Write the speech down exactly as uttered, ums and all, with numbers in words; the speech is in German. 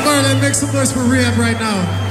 Marlon, make some noise for Rehab right now.